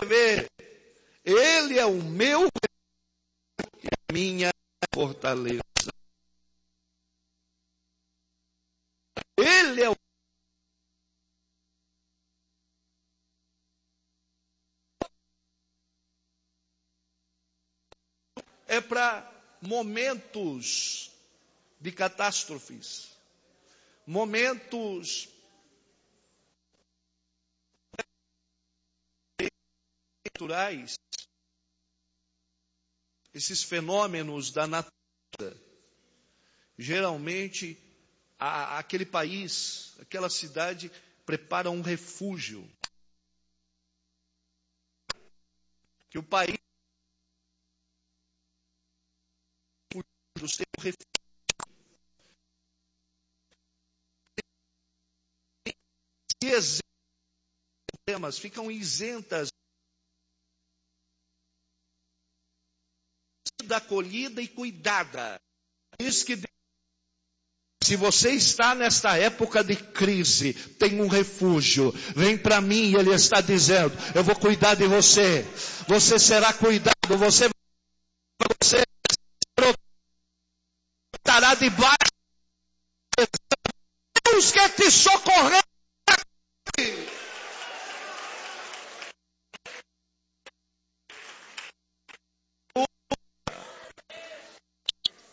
escrever: Ele é o meu e a minha fortaleza. Ele é o para momentos de catástrofes, momentos naturais, esses fenômenos da natureza. Geralmente, aquele país, aquela cidade, prepara um refúgio. Que o país do seu refúgio. E temas ficam isentas da acolhida e cuidada. Diz que se você está nesta época de crise, tem um refúgio, vem para mim, e Ele está dizendo: eu vou cuidar de você, você será cuidado, você estará debaixo. Deus quer te socorrer.